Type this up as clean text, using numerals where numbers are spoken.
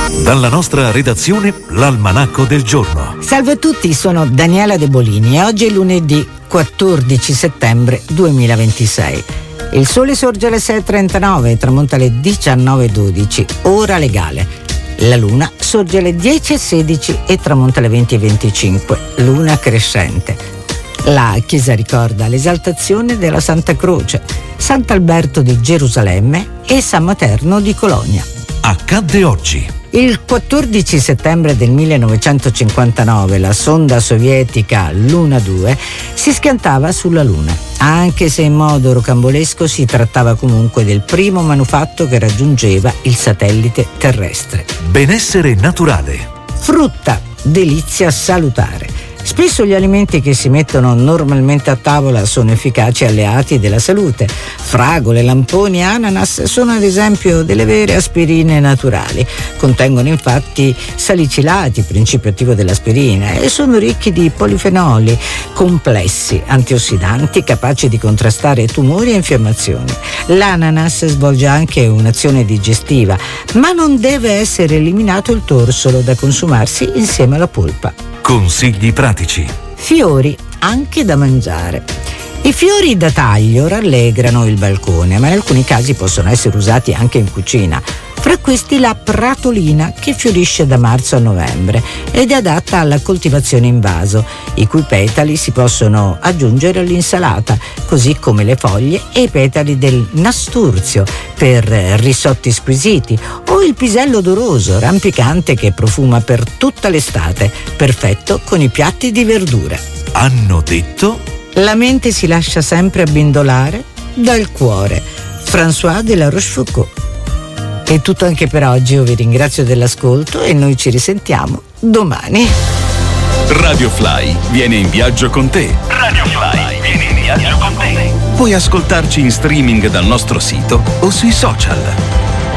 Dalla nostra redazione, l'Almanacco del Giorno. Salve a tutti, sono Daniela De Bolini e oggi è lunedì 14 settembre 2026. Il sole sorge alle 6.39 e tramonta alle 19.12, ora legale. La luna sorge alle 10.16 e tramonta alle 20.25, luna crescente. La chiesa ricorda l'esaltazione della Santa Croce, Sant'Alberto di Gerusalemme e San Materno di Colonia. Accadde oggi. Il 14 settembre del 1959 la sonda sovietica Luna 2 si schiantava sulla Luna. Anche se in modo rocambolesco, si trattava comunque del primo manufatto che raggiungeva il satellite terrestre. Benessere naturale. Frutta, delizia salutare. Spesso gli alimenti che si mettono normalmente a tavola sono efficaci alleati della salute. Fragole, lamponi e ananas sono ad esempio delle vere aspirine naturali. Contengono infatti salicilati, principio attivo dell'aspirina, e sono ricchi di polifenoli complessi, antiossidanti capaci di contrastare tumori e infiammazioni. L'ananas svolge anche un'azione digestiva, ma non deve essere eliminato il torsolo da consumarsi insieme alla polpa. Consigli pratici. Fiori anche da mangiare. I fiori da taglio rallegrano il balcone, ma in alcuni casi possono essere usati anche in cucina. Fra questi la pratolina, che fiorisce da marzo a novembre ed è adatta alla coltivazione in vaso, i cui petali si possono aggiungere all'insalata, così come le foglie e i petali del nasturzio per risotti squisiti, o il pisello odoroso, rampicante, che profuma per tutta l'estate, perfetto con i piatti di verdura. Hanno detto? La mente si lascia sempre abbindolare dal cuore. François de la Rochefoucauld. È tutto anche per oggi, io vi ringrazio dell'ascolto e noi ci risentiamo domani. Radio Fly viene in viaggio con te. Radio Fly viene in viaggio con te. Puoi ascoltarci in streaming dal nostro sito o sui social.